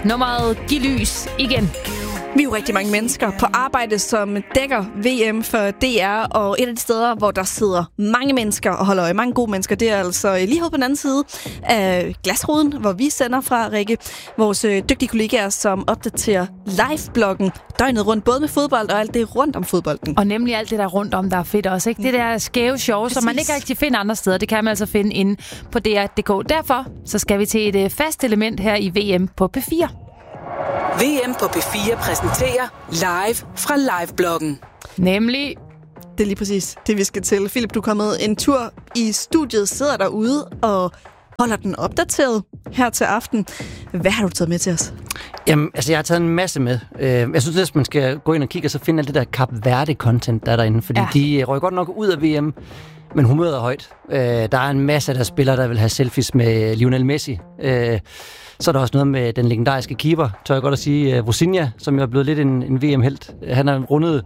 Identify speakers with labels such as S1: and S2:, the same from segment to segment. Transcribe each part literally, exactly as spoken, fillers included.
S1: Nummeret Giv lys igen.
S2: Vi er jo rigtig mange mennesker på arbejde, som dækker V M for D R, og et af de steder, hvor der sidder mange mennesker og holder øje, mange gode mennesker, det er altså lige herude på den anden side af glasruden, hvor vi sender fra, Rikke. Vores dygtige kollegaer, som opdaterer live-bloggen døgnet rundt, både med fodbold og alt det rundt om fodbolden.
S1: Og nemlig alt det der rundt om, der er fedt også, ikke? Det der skæve show, som man ikke rigtig finder andre steder, det kan man altså finde inde på D R punktum d k. Derfor så skal vi til et fast element her i V M på P fire.
S3: V M på P fire præsenterer live fra live-bloggen.
S1: Nemlig...
S2: Det er lige præcis det, vi skal til. Philip, du er kommet en tur i studiet, sidder derude og holder den opdateret her til aften. Hvad har du taget med til os?
S4: Jamen, altså jeg har taget en masse med. Jeg synes, at man skal gå ind og kigge og så finde alt det der Kap Verde-content, der er derinde. Fordi ja. de røg godt nok ud af V M, men humøret er højt. Der er en masse af der spillere, der vil have selfies med Lionel Messi. Så er der også noget med den legendariske keeper, tør jeg godt at sige, Vozinha, som jo er blevet lidt en, en V M-helt. Han har rundet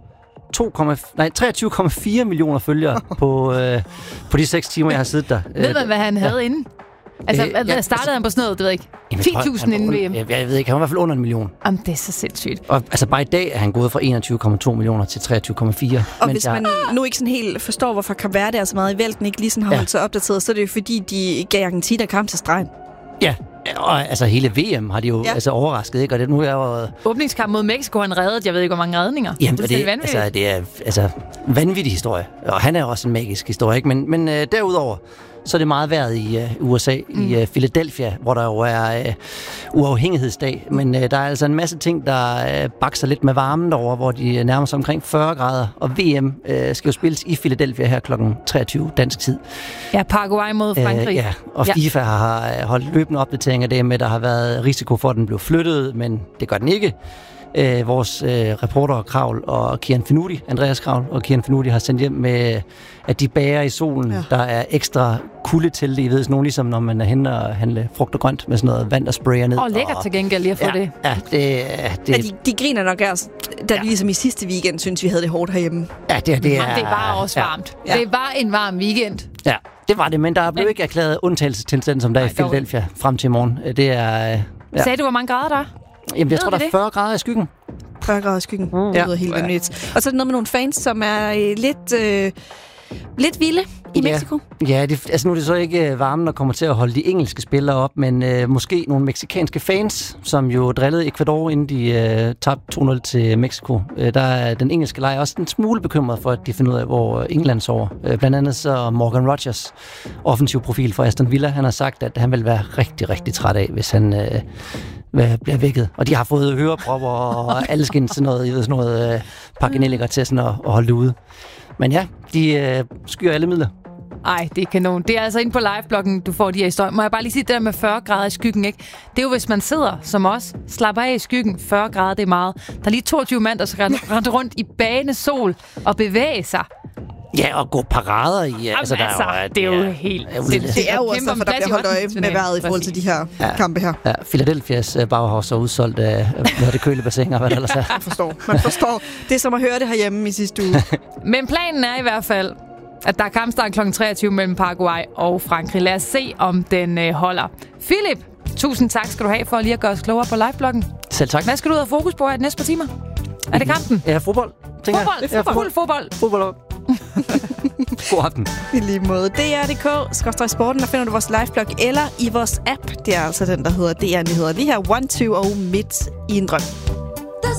S4: treogtyve komma fire millioner følgere på, øh, på de seks timer, jeg har siddet der.
S1: Ved man, hvad han havde ja. inden? Altså, øh, ja, startede altså, han på sådan noget, det ved jeg ikke, ti tusind inden V M?
S4: Jeg, jeg ved ikke, han var i hvert fald under en million.
S1: Jamen, det er så sindssygt.
S4: Og altså, bare i dag er han gået fra enogtyve komma to millioner til treogtyve komma fire.
S2: Og hvis jeg... man nu ikke sådan helt forstår, hvorfor Kap Verde er så meget i vælten, ikke lige sådan har holdt sig opdateret, så er det jo fordi, de gav Argentina kamp til stregen.
S4: Ja, og altså hele V M har de jo ja. altså overrasket, ikke? Og det nu er jo...
S1: Åbningskamp mod Mexico, han reddet, jeg ved ikke, hvor mange redninger.
S4: Jamen, det, det, altså, det er altså vanvittig historie, og han er også en magisk historie, ikke? Men, men øh, derudover, så er det meget været i uh, U S A, mm. i uh, Philadelphia, hvor der jo er uh, uafhængighedsdag. Men uh, der er altså en masse ting, der uh, bakser lidt med varmen derovre, hvor de nærmer sig omkring fyrre grader. Og V M uh, skal jo spilles i Philadelphia her klokken treogtyve dansk tid.
S1: Ja, Paraguay mod Frankrig. Uh,
S4: ja, og ja. FIFA har holdt løbende opdatering af det med, der har været risiko for, at den blev flyttet, men det gør den ikke. Uh, vores uh, reporter Kravl og Kian Finuti, Andreas Kravl og Kian Finuti har sendt hjem med, at de bager i solen, ja. der er ekstra kulde til det. I ved sådan nogen, ligesom når man er henne og handler frugt og grønt med sådan noget vand, der sprayer ned.
S1: Åh, oh, lækkert til gengæld lige at få
S4: ja,
S1: det.
S4: Ja, det... det
S2: ja, de, de griner nok også, da ja. vi ligesom i sidste weekend synes vi havde det hårdt herhjemme.
S4: Ja, det, det er...
S1: Men det var også varmt. Ja. Det var en varm weekend.
S4: Ja, det var det, men der blev ikke erklæret undtagelsestilstand, som der er i Philadelphia frem til i morgen. Det er... Ja.
S1: Sagde du, hvor mange grader der er?
S4: Jamen, jeg tror, der er fyrre grader i skyggen.
S2: fyrre grader i skyggen. Mm. Det lyder helt vanvittigt. Og så er det noget med nogle fans, som er øh, lidt... Øh, Lidt vilde i Mexico.
S4: Ja, ja det, altså nu er det så ikke varmen, der kommer til at holde de engelske spillere op, men øh, måske nogle mexikanske fans, som jo drillede Ecuador, inden de øh, tabte to nul til Mexico. Øh, der er den engelske lejr også en smule bekymret for, at de finder ud af, hvor England sover. Øh, blandt andet så Morgan Rogers, offensiv profil for Aston Villa, han har sagt, at han vil være rigtig, rigtig træt af, hvis han øh, bliver vækket. Og de har fået hørepropper og alskens sådan noget, sådan noget øh, pakkenælliger til sådan at, at holde det ude. Men ja, de øh, skyer alle midler.
S1: Ej, det er kanon. Det er altså inde på live-bloggen, du får de her historier. Må jeg bare lige sige det der med fyrre grader i skyggen, ikke? Det er jo, hvis man sidder som os, slapper af i skyggen. fyrre grader, det er meget. Der er lige toogtyve mand, der skal rende rundt i bagende sol og bevæge sig.
S4: Ja, og gå parader i...
S1: Jamen,
S4: altså, der
S1: altså,
S4: er jo,
S1: det er jo helt...
S2: Det, det er jo også derfor, der bliver holdt øje med vejret i forhold til de her
S4: ja.
S2: kampe her.
S4: Ja, Philadelphias Bauhaus er udsolgt af uh, det kølebassiner og hvad der ellers er.
S2: Man forstår. Man forstår. Det er som at høre det herhjemme i sidste uge.
S1: Men planen er i hvert fald, at der er kampstart klokken treogtyve mellem Paraguay og Frankrig. Lad os se, om den øh, holder. Philip, tusind tak skal du have for lige at gøre os klogere på live-bloggen.
S4: Selv tak.
S1: Hvad skal du ud og fokus på her de næste par timer? Er det kampen?
S4: Ja, fodbold.
S1: Fodbold?
S4: Jeg. Ja,
S1: fodbold. Fodbold.
S4: Fodbold. God aften.
S2: I lige måde. D R punktum d k skråstreg sporten, der finder du vores liveblog eller i vores app. Det er altså den, der hedder D R Nyheder. Lige her, one, two og midt i en drøm.